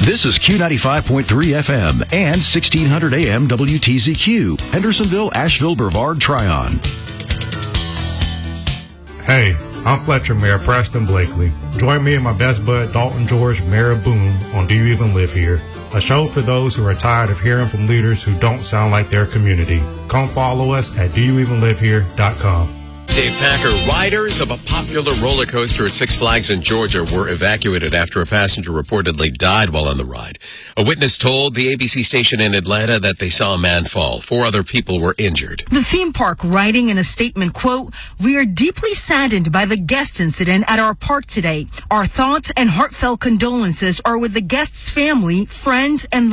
This is Q95.3 FM and 1600 AM WTZQ, Hendersonville, Asheville, Brevard, Tryon. Hey, I'm Fletcher Mayor Preston Blakely. Join me and my best bud Dalton George, Mayor of Boone, on Do You Even Live Here? A show for those who are tired of hearing from leaders who don't sound like their community. Come follow us at doyouevenlivehere.com. Dave Packer, riders of a popular roller coaster at Six Flags in Georgia were evacuated after a passenger reportedly died while on the ride. A witness told the ABC station in Atlanta that they saw a man fall. 4 other people were injured. The theme park writing in a statement, quote, "We are deeply saddened by the guest incident at our park today. Our thoughts and heartfelt condolences are with the guest's family, friends, and